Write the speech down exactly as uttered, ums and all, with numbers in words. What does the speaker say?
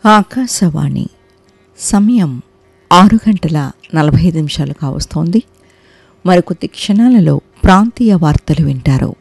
ఆకాశవాణి సమయం ఆరు గంటల నలభై ఐదు నిమిషాలు కావస్తోంది. మరికొద్ది క్షణాలలో ప్రాంతీయ వార్తలు వింటారు.